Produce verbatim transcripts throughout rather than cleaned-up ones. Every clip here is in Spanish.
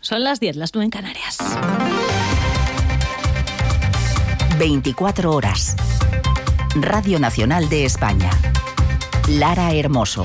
Son las diez, las nueve en Canarias. veinticuatro horas. Radio Nacional de España. Lara Hermoso.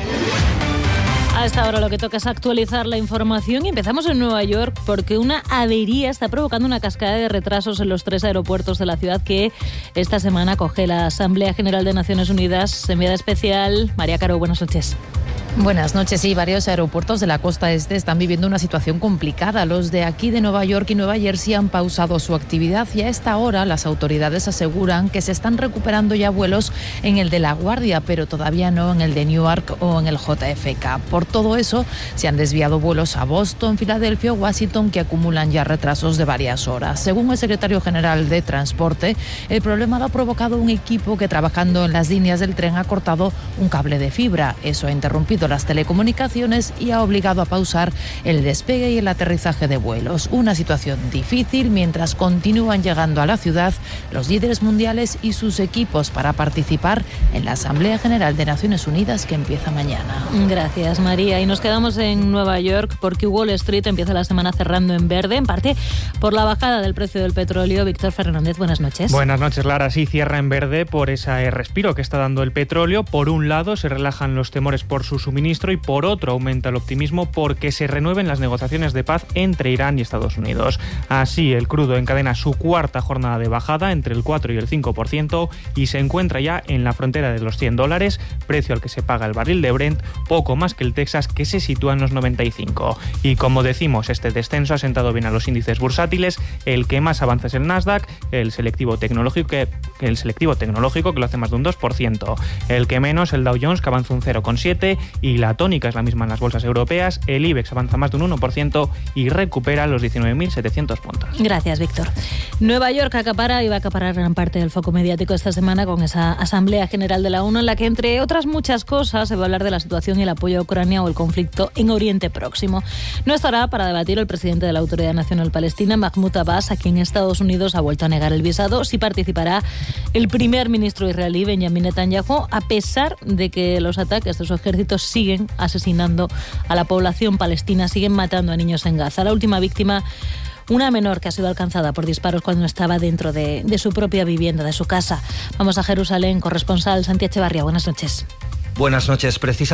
A esta hora lo que toca es actualizar la información y empezamos en Nueva York porque una avería está provocando una cascada de retrasos en los tres aeropuertos de la ciudad que esta semana acoge la Asamblea General de Naciones Unidas. Enviada especial, María Caro, buenas noches. Buenas noches. Sí, varios aeropuertos de la costa este están viviendo una situación complicada. Los de aquí de Nueva York y Nueva Jersey han pausado su actividad y a esta hora las autoridades aseguran que se están recuperando ya vuelos en el de La Guardia, pero todavía no en el de Newark o en el J F K. Por todo eso, se han desviado vuelos a Boston, Filadelfia o Washington que acumulan ya retrasos de varias horas. Según el secretario general de Transporte, el problema lo ha provocado un equipo que trabajando en las líneas del tren ha cortado un cable de fibra. Eso ha interrumpido las telecomunicaciones y ha obligado a pausar el despegue y el aterrizaje de vuelos. Una situación difícil mientras continúan llegando a la ciudad los líderes mundiales y sus equipos para participar en la Asamblea General de Naciones Unidas que empieza mañana. Gracias, María. Y nos quedamos en Nueva York porque Wall Street empieza la semana cerrando en verde, en parte por la bajada del precio del petróleo. Víctor Fernández, buenas noches. Buenas noches, Lara. Sí, cierra en verde por ese respiro que está dando el petróleo. Por un lado, se relajan los temores por su suministro y por otro aumenta el optimismo porque se renueven las negociaciones de paz entre Irán y Estados Unidos. Así, el crudo encadena su cuarta jornada de bajada entre el cuatro y el cinco por ciento y se encuentra ya en la frontera de los cien dólares, precio al que se paga el barril de Brent, poco más que el Texas que se sitúa en los noventa y cinco. Y como decimos, este descenso ha sentado bien a los índices bursátiles. El que más avanza es el Nasdaq, el selectivo tecnológico que, el selectivo tecnológico que lo hace más de un dos por ciento. El que menos, el Dow Jones, que avanza un cero coma siete por ciento, y la tónica es la misma en las bolsas europeas. El IBEX avanza más de un uno por ciento y recupera los diecinueve mil setecientos puntos. Gracias, Víctor. Nueva York acapara y va a acaparar gran parte del foco mediático esta semana con esa Asamblea General de la ONU en la que, entre otras muchas cosas, se va a hablar de la situación y el apoyo a Ucrania o el conflicto en Oriente Próximo. No estará para debatir el presidente de la Autoridad Nacional Palestina, Mahmoud Abbas, a quien Estados Unidos ha vuelto a negar el visado. Sí participará el primer ministro israelí, Benjamin Netanyahu, a pesar de que los ataques de su ejército siguen asesinando a la población palestina, siguen matando a niños en Gaza. La última víctima, una menor que ha sido alcanzada por disparos cuando estaba dentro de, de su propia vivienda, de su casa. Vamos a Jerusalén, corresponsal Santi Echevarría. Buenas noches. Buenas noches. Precisa